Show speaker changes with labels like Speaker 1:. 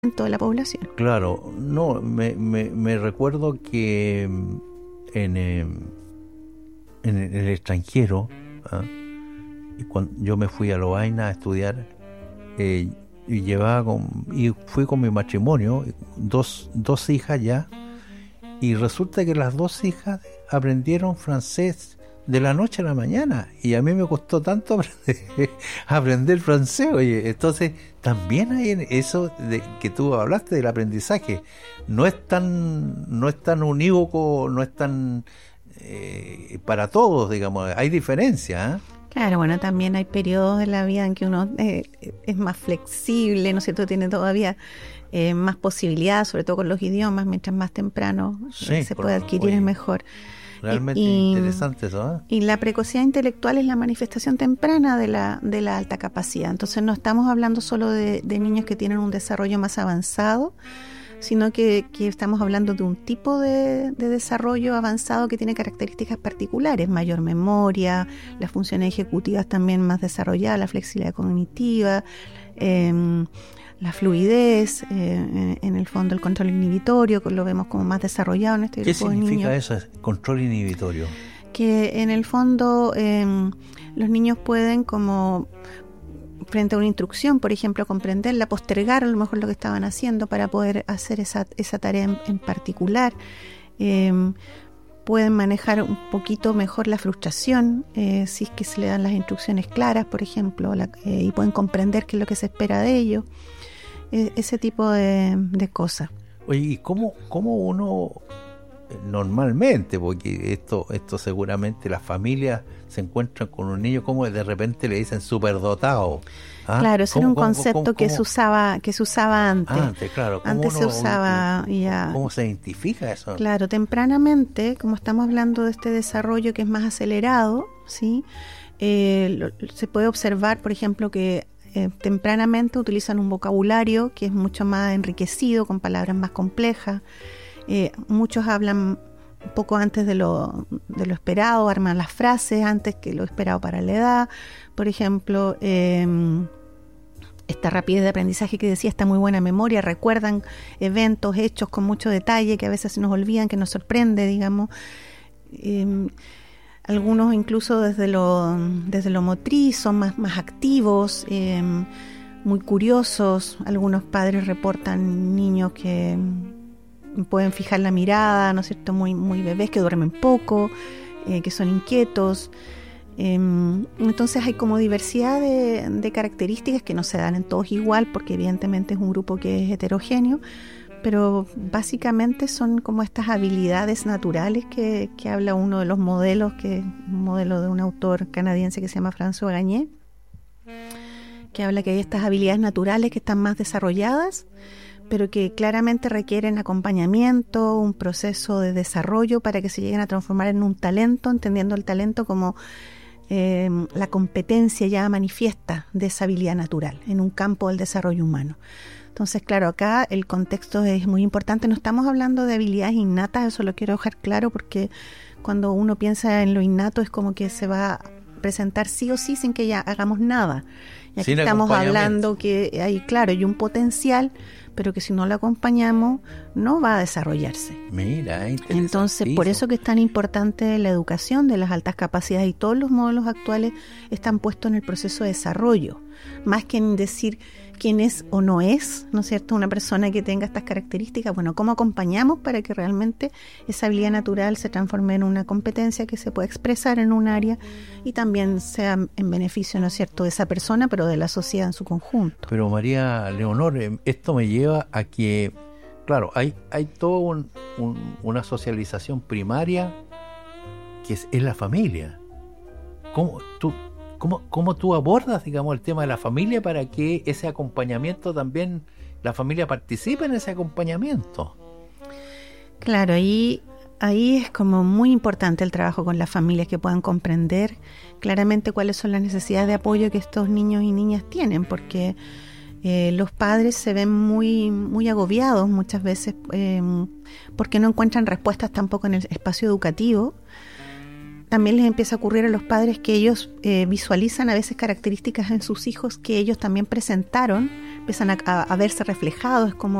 Speaker 1: de la población.
Speaker 2: Claro, no, me recuerdo que en el extranjero, ¿ah? Y cuando yo me fui a Lovaina a estudiar, y fui con mi matrimonio, dos hijas ya, y resulta que las dos hijas aprendieron francés de la noche a la mañana, y a mí me costó tanto aprender francés. Oye, entonces también hay en eso de que tú hablaste del aprendizaje, no es tan unívoco, no es tan para todos, digamos, hay diferencia, ¿eh?
Speaker 1: Claro, bueno, también hay periodos de la vida en que uno es más flexible, ¿no es cierto? Tiene todavía más posibilidades, sobre todo con los idiomas, mientras más temprano se puede adquirir es mejor.
Speaker 2: Realmente interesante eso, ¿eh?
Speaker 1: Y la precocidad intelectual es la manifestación temprana de la alta capacidad. Entonces no estamos hablando solo de niños que tienen un desarrollo más avanzado, sino que estamos hablando de un tipo de desarrollo avanzado que tiene características particulares, mayor memoria, las funciones ejecutivas también más desarrolladas, la flexibilidad cognitiva, la fluidez, en el fondo el control inhibitorio, que lo vemos como más desarrollado en este grupo de niños.
Speaker 2: ¿Qué significa eso, control inhibitorio?
Speaker 1: Que en el fondo los niños pueden, como frente a una instrucción, por ejemplo, comprenderla, postergar a lo mejor lo que estaban haciendo para poder hacer esa tarea en particular. Pueden manejar un poquito mejor la frustración, si es que se le dan las instrucciones claras, por ejemplo, y pueden comprender qué es lo que se espera de ellos. Ese tipo de cosas.
Speaker 2: Oye, ¿y cómo uno normalmente, porque esto seguramente las familias se encuentran con un niño como de repente le dicen superdotado? ¿Ah?
Speaker 1: Claro, ese era un concepto que se usaba antes.
Speaker 2: Antes, claro.
Speaker 1: Antes se usaba ya.
Speaker 2: ¿Cómo se identifica eso?
Speaker 1: Claro, tempranamente, como estamos hablando de este desarrollo que es más acelerado, ¿sí? Se puede observar, por ejemplo, que tempranamente utilizan un vocabulario que es mucho más enriquecido, con palabras más complejas. Muchos hablan un poco antes de lo esperado, arman las frases antes que lo esperado para la edad. Por ejemplo, esta rapidez de aprendizaje que decía, esta muy buena memoria, recuerdan eventos, hechos con mucho detalle que a veces se nos olvidan, que nos sorprende, digamos. Algunos incluso desde lo motriz son más activos, muy curiosos. Algunos padres reportan niños que pueden fijar la mirada, ¿no es cierto?, muy bebés, que duermen poco, que son inquietos. Entonces hay como diversidad de características que no se dan en todos igual, porque evidentemente es un grupo que es heterogéneo, pero básicamente son como estas habilidades naturales que habla uno de los modelos, que es un modelo de un autor canadiense que se llama François Gagné, que habla que hay estas habilidades naturales que están más desarrolladas, pero que claramente requieren acompañamiento, un proceso de desarrollo para que se lleguen a transformar en un talento, entendiendo el talento como la competencia ya manifiesta de esa habilidad natural en un campo del desarrollo humano. Entonces, claro, acá el contexto es muy importante. No estamos hablando de habilidades innatas, eso lo quiero dejar claro, porque cuando uno piensa en lo innato es como que se va a presentar sí o sí sin que ya hagamos nada. Y aquí estamos hablando que hay, claro, hay un potencial, pero que si no lo acompañamos no va a desarrollarse.
Speaker 2: Mira,
Speaker 1: entonces, por eso que es tan importante la educación de las altas capacidades, y todos los modelos actuales están puestos en el proceso de desarrollo, más que en decir quién es o no es, ¿no es cierto?, una persona que tenga estas características. Bueno, ¿cómo acompañamos para que realmente esa habilidad natural se transforme en una competencia que se pueda expresar en un área y también sea en beneficio, ¿no es cierto?, de esa persona, pero de la sociedad en su conjunto?
Speaker 2: Pero María Leonor, esto me lleva a que, claro, hay toda una socialización primaria que es la familia. ¿Cómo tú abordas, digamos, el tema de la familia para que ese acompañamiento también, la familia participe en ese acompañamiento?
Speaker 1: Claro, ahí es como muy importante el trabajo con las familias, que puedan comprender claramente cuáles son las necesidades de apoyo que estos niños y niñas tienen, porque los padres se ven muy agobiados muchas veces porque no encuentran respuestas tampoco en el espacio educativo. también les empieza a ocurrir a los padres que ellos visualizan a veces características en sus hijos que ellos también presentaron, empiezan a verse reflejados, es como